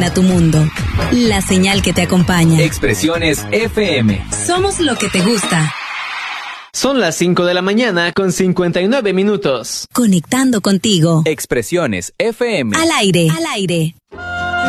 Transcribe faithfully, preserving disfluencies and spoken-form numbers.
para tu mundo. La señal que te acompaña. Expresiones F M. Somos lo que te gusta. Son las cinco de la mañana con cincuenta y nueve minutos. Conectando contigo. Expresiones F M. Al aire. Al aire.